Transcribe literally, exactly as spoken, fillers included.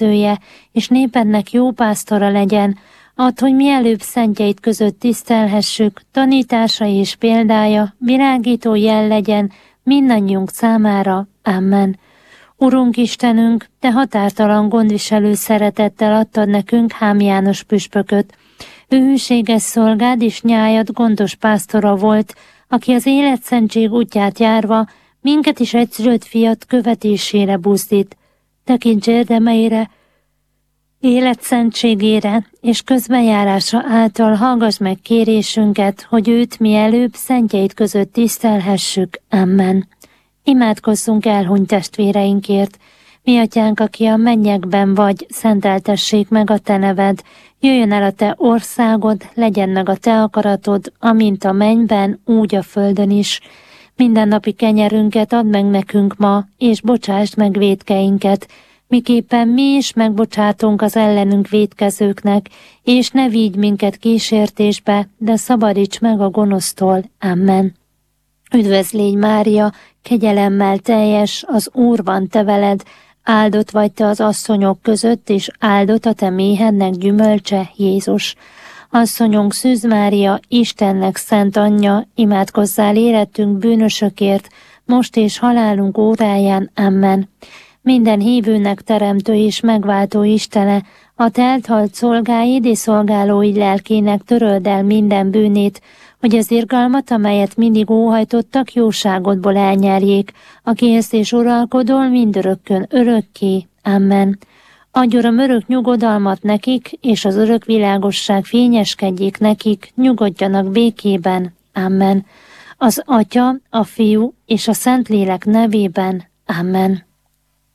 megmentője, és népednek jó pásztora legyen. Add, hogy mielőbb szentjeid között tisztelhessük, tanítása és példája, világító jel legyen mindannyiunk számára. Amen. Urunk Istenünk, Te határtalan gondviselő szeretettel adtad nekünk Hám János püspököt. Ő hűséges szolgád és nyájad gondos pásztora volt, aki az életszentség útját járva minket is egyszülött fiat követésére buzdít. Tekints érdemeire, életszentségére és közbenjárása által hallgass meg kérésünket, hogy őt mielőbb szentjeid között tisztelhessük. Amen. Imádkozzunk elhunyt testvéreinkért. Mi atyánk, aki a mennyekben vagy, szenteltessék meg a te neved, jöjjön el a te országod, legyen meg a te akaratod, amint a mennyben, úgy a földön is. Mindennapi kenyerünket add meg nekünk ma, és bocsásd meg vétkeinket, miképpen mi is megbocsátunk az ellenünk vétkezőknek, és ne vigy minket kísértésbe, de szabadíts meg a gonosztól. Amen. Üdvözl légy, Mária, kegyelemmel teljes, az Úr van te veled, áldott vagy te az asszonyok között, és áldott a te méhednek gyümölcse, Jézus. Asszonyunk Szűz Mária, Istennek szent anyja, imádkozzál érettünk bűnösökért, most és halálunk óráján. Amen. Minden hívőnek teremtő és megváltó Istene, a te elthalt szolgáid és szolgálóid lelkének töröld el minden bűnét, hogy az irgalmat, amelyet mindig óhajtottak, jóságodból elnyerjék, aki élsz és uralkodol mindörökkön örökké. Amen. Adj, Uram, örök nyugodalmat nekik, és az örök világosság fényeskedjék nekik, nyugodjanak békében. Amen. Az Atya, a Fiú és a Szentlélek nevében. Amen.